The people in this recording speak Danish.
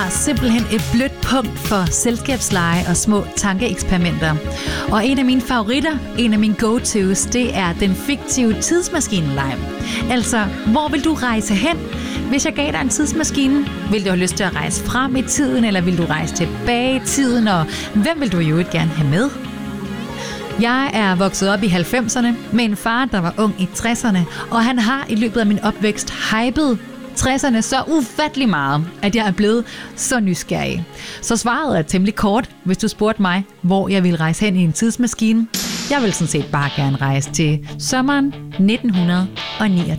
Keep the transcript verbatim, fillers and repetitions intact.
Simpelthen et blødt punkt for selskabsleje og små tankeeksperimenter. Og en af mine favoritter, en af mine go-tos, det er den fiktive tidsmaskineleje. Altså, hvor vil du rejse hen? Hvis jeg gav dig en tidsmaskine, vil du have lyst til at rejse frem i tiden, eller vil du rejse tilbage i tiden, og hvem vil du jo ikke gerne have med? Jeg er vokset op i halvfemserne med en far, der var ung i tresserne, og han har i løbet af min opvækst hypet tresserne så ufattelig meget, at jeg er blevet så nysgerrig. Så svaret er temmelig kort, hvis du spurgte mig, hvor jeg ville rejse hen i en tidsmaskine. Jeg vil sådan set bare gerne rejse til sommeren nitten niogtres.